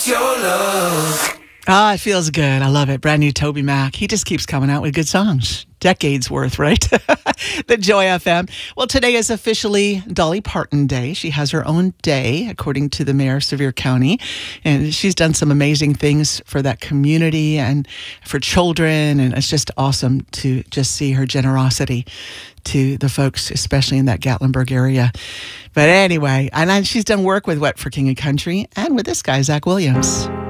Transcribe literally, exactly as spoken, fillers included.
It's your love. Ah, it feels good. I love it. Brand new Toby Mac. He just keeps coming out with good songs. Decades worth, right? The Joy F M. Well, today is officially Dolly Parton Day. She has her own day, according to the mayor of Sevier County. And she's done some amazing things for that community and for children. And it's just awesome to just see her generosity to the folks, especially in that Gatlinburg area. But anyway, and she's done work with Wet for King and Country and with this guy, Zach Williams.